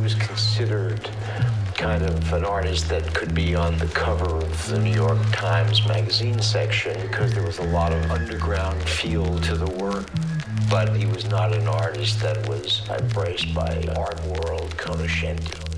was considered kind of an artist that could be on the cover of the New York Times magazine section because there was a lot of underground feel to the work. But he was not an artist that was embraced by art world conoscenti.